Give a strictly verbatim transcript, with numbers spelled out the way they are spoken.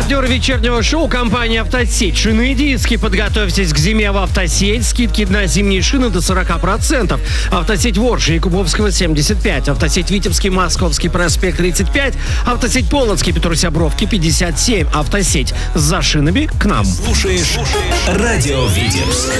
Партнер вечернего шоу — компания «Автосеть». Шины и диски. Подготовьтесь к зиме в «Автосеть». Скидки на зимние шины до сорок процентов. «Автосеть» Воржи, Якубовского, семьдесят пять. «Автосеть» Витебский, Московский проспект, тридцать пять. «Автосеть» Полоцкий, Петросябровки, пятьдесят семь. «Автосеть» за шинами к нам. Слушаешь Радио Витебск.